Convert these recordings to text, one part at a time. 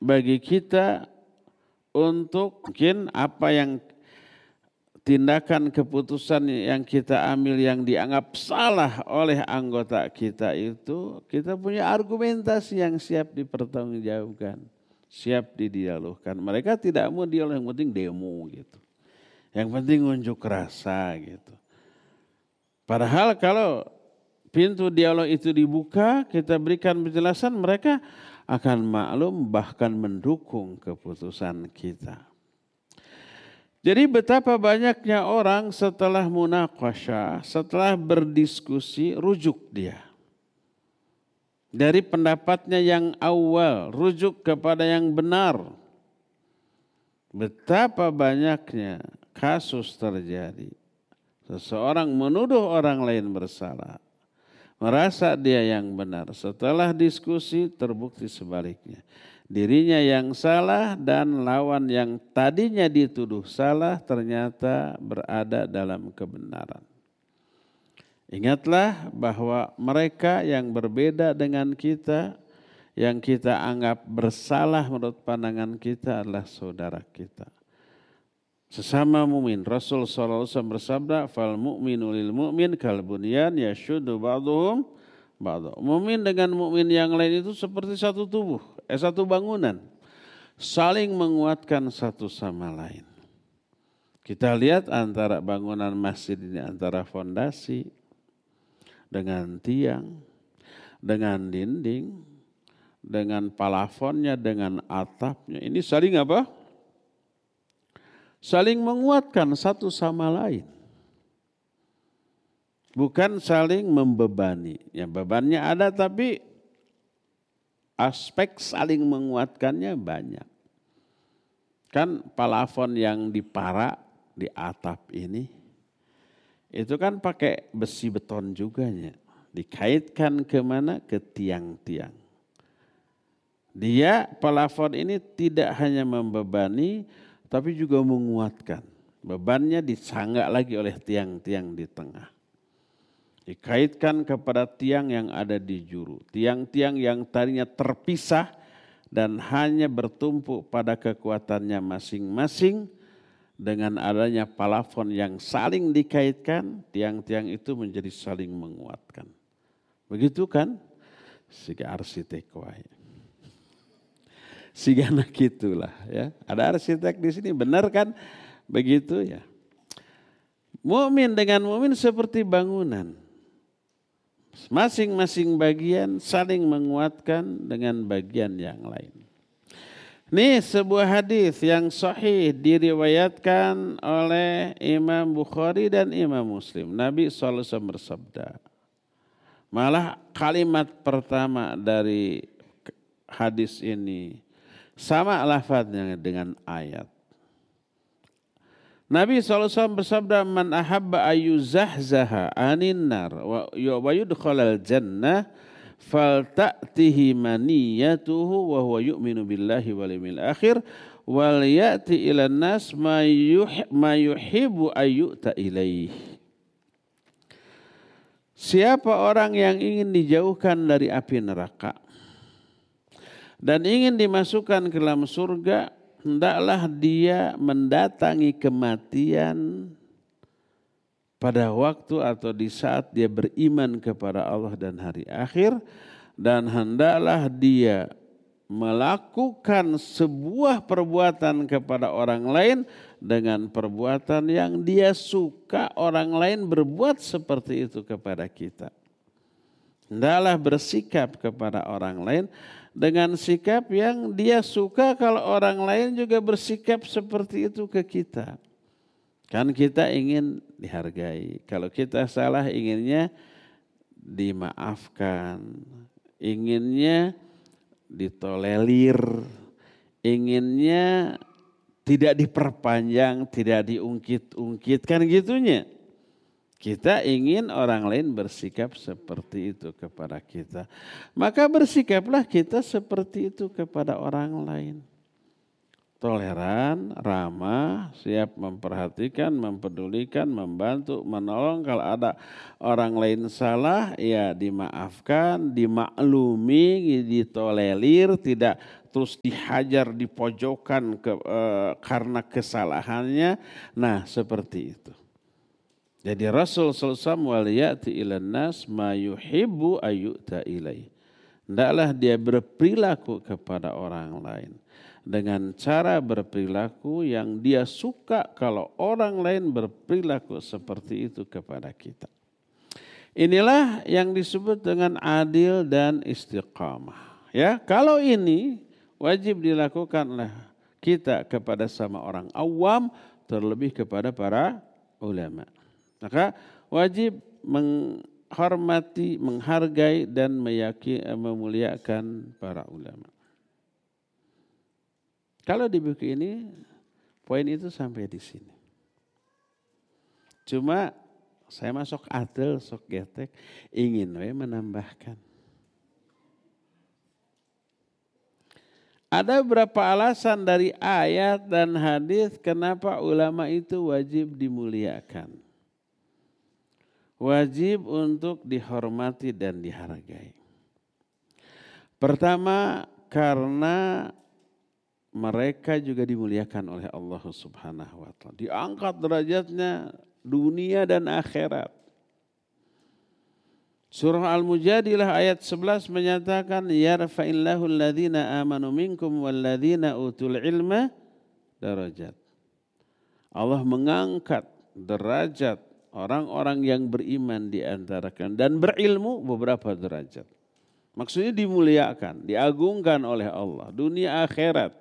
bagi kita untuk mungkin apa yang tindakan keputusan yang kita ambil yang dianggap salah oleh anggota kita itu, kita punya argumentasi yang siap dipertanggungjawabkan, siap didialogkan. Mereka tidak mau dialog, yang penting demo gitu. Yang penting unjuk rasa gitu. Padahal kalau pintu dialog itu dibuka, kita berikan penjelasan, mereka akan maklum bahkan mendukung keputusan kita. Jadi betapa banyaknya orang setelah munaqasyah, setelah berdiskusi, rujuk dia. Dari pendapatnya yang awal, rujuk kepada yang benar. Betapa banyaknya kasus terjadi. Seseorang menuduh orang lain bersalah. Merasa dia yang benar. Setelah diskusi terbukti sebaliknya. Dirinya yang salah dan lawan yang tadinya dituduh salah ternyata berada dalam kebenaran. Ingatlah bahwa mereka yang berbeda dengan kita, yang kita anggap bersalah menurut pandangan kita adalah saudara kita. Sesama mukmin. Rasul sallallahu alaihi wasallam bersabda, "Fal mu'minu lil mu'min kal bunyan yashuddu ba'dhum ba'dha." Mukmin dengan mukmin yang lain itu seperti satu tubuh, satu bangunan. Saling menguatkan satu sama lain. Kita lihat antara bangunan masjid ini, antara fondasi dengan tiang, dengan dinding, dengan palafonnya, dengan atapnya. Ini saling apa? Saling menguatkan satu sama lain. Bukan saling membebani. Ya, bebannya ada tapi aspek saling menguatkannya banyak. Kan plafon yang diparak di atap ini, itu kan pakai besi beton juga ya. Dikaitkan kemana? Ke tiang-tiang. Dia plafon ini tidak hanya membebani, tapi juga menguatkan. Bebannya disanggak lagi oleh tiang-tiang di tengah. Dikaitkan kepada tiang yang ada di juru. Tiang-tiang yang tadinya terpisah dan hanya bertumpu pada kekuatannya masing-masing. Dengan adanya plafon yang saling dikaitkan, tiang-tiang itu menjadi saling menguatkan. Begitu kan? Siga arsitek wae. Sigana gitulah ya. Ada arsitek di sini, benar kan? Begitu ya. Mukmin dengan mukmin seperti bangunan. Masing-masing bagian saling menguatkan dengan bagian yang lain. Ini sebuah hadis yang sahih diriwayatkan oleh Imam Bukhari dan Imam Muslim. Nabi SAW bersabda. Malah kalimat pertama dari hadis ini sama lafadznya dengan ayat. Nabi SAW bersabda, "Man ahabba ayyuzahzaha anin nar wa yudkhalal jannah falta'tihi maniyatuhu wa huwa yu'minu billahi wal yawmil akhir wal ya'ti ilan nas ma yuhibbu ayyuta ilaih." Siapa orang yang ingin dijauhkan dari api neraka dan ingin dimasukkan ke dalam surga, hendaklah dia mendatangi kematian pada waktu atau di saat dia beriman kepada Allah dan hari akhir, dan hendaklah dia melakukan sebuah perbuatan kepada orang lain dengan perbuatan yang dia suka orang lain berbuat seperti itu kepada kita. Hendaklah bersikap kepada orang lain dengan sikap yang dia suka kalau orang lain juga bersikap seperti itu ke kita. Kan kita ingin dihargai. Kalau kita salah inginnya dimaafkan. Inginnya ditolerir. Inginnya tidak diperpanjang, tidak diungkit-ungkit. Kan gitunya. Kita ingin orang lain bersikap seperti itu kepada kita. Maka bersikaplah kita seperti itu kepada orang lain. Toleran, ramah, siap memperhatikan, mempedulikan, membantu, menolong. Kalau ada orang lain salah, ya dimaafkan, dimaklumi, ditolerir, tidak terus dihajar di pojokan karena kesalahannya. Nah seperti itu. Jadi Rasul SAW waliyati ilan nas ma yuhibbu ayyuta ilaih. Hendaklah dia berperilaku kepada orang lain dengan cara berperilaku yang dia suka kalau orang lain berperilaku seperti itu kepada kita. Inilah yang disebut dengan adil dan istiqamah. Ya, kalau ini wajib dilakukan oleh kita kepada sama orang awam, terlebih kepada para ulama. Maka wajib menghormati, menghargai dan memuliakan para ulama. Kalau di buku ini poin itu sampai di sini. Cuma saya masuk adil, sok getek, ingin menambahkan. Ada beberapa alasan dari ayat dan hadis kenapa ulama itu wajib dimuliakan. Wajib untuk dihormati dan dihargai. Pertama, karena mereka juga dimuliakan oleh Allah Subhanahu wa taala. Diangkat derajatnya dunia dan akhirat. Surah Al-Mujadilah ayat 11 menyatakan yarfa'illahu alladhina amanu minkum walladhina utul ilma darajat. Allah mengangkat derajat orang-orang yang beriman di antara kalian dan berilmu beberapa derajat. Maksudnya dimuliakan, diagungkan oleh Allah dunia akhirat.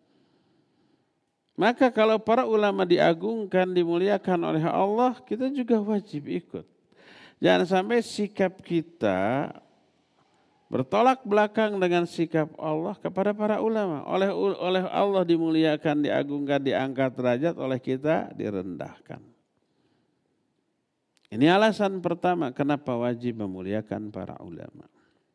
Maka kalau para ulama diagungkan, dimuliakan oleh Allah, kita juga wajib ikut. Jangan sampai sikap kita bertolak belakang dengan sikap Allah kepada para ulama. Oleh Allah dimuliakan, diagungkan, diangkat derajat, oleh kita direndahkan. Ini alasan pertama kenapa wajib memuliakan para ulama.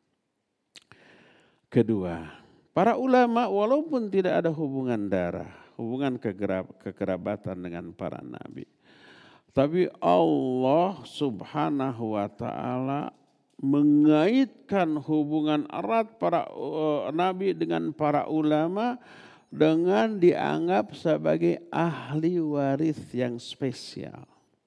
Kedua, para ulama walaupun tidak ada hubungan darah, hubungan kekerabatan dengan para nabi, tapi Allah Subhanahu wa taala mengaitkan hubungan erat para nabi dengan para ulama dengan dianggap sebagai ahli waris yang spesial.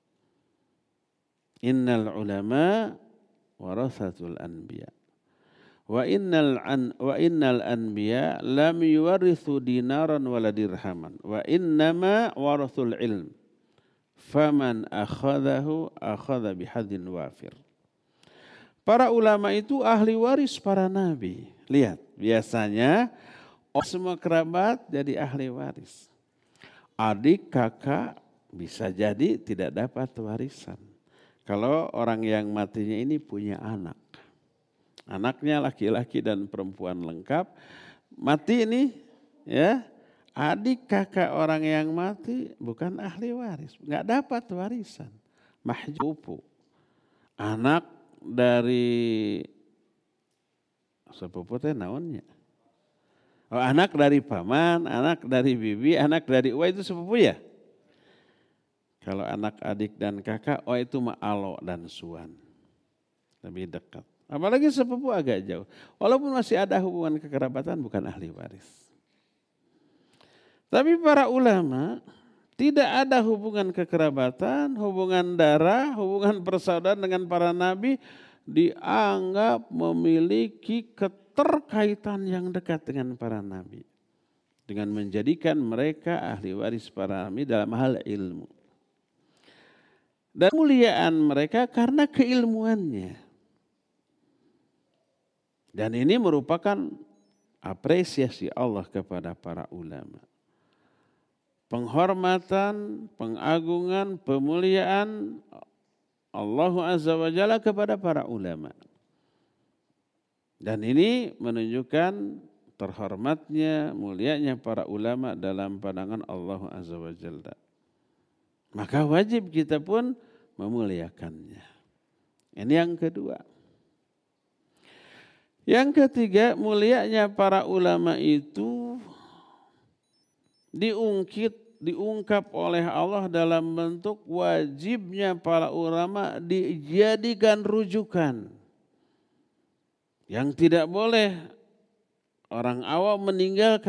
Innal ulama warathatul anbiya. Wa innal anbiya lam yuwarithu dinaran wala dirhaman wa innama warathul ilm. Faman akhadahu akhadha bihadin wafir. Para ulama itu ahli waris para nabi. Lihat, biasanya semua kerabat jadi ahli waris. Adik, kakak bisa jadi tidak dapat warisan. Kalau orang yang matinya ini punya anak. Anaknya laki-laki dan perempuan lengkap. Mati ini ya. Adik kakak orang yang mati bukan ahli waris, nggak dapat warisan, mahjubu. Anak dari sepupu teh naonnya? Oh, anak dari paman, anak dari bibi, anak dari itu sepupu ya? Kalau anak adik dan kakak, itu mah alo dan suan, lebih dekat. Apalagi sepupu agak jauh, walaupun masih ada hubungan kekerabatan bukan ahli waris. Tapi para ulama tidak ada hubungan kekerabatan, hubungan darah, hubungan persaudaraan dengan para nabi, dianggap memiliki keterkaitan yang dekat dengan para nabi. Dengan menjadikan mereka ahli waris para nabi dalam hal ilmu. Dan kemuliaan mereka karena keilmuannya. Dan ini merupakan apresiasi Allah kepada para ulama. Penghormatan, pengagungan, pemuliaan Allah Azza wa Jalla kepada para ulama. Dan ini menunjukkan terhormatnya, mulianya para ulama dalam pandangan Allah Azza wa Jalla. Maka wajib kita pun memuliakannya. Ini yang kedua. Yang ketiga, mulianya para ulama itu diungkap oleh Allah dalam bentuk wajibnya para ulama dijadikan rujukan. Yang tidak boleh Orang awam meninggalkan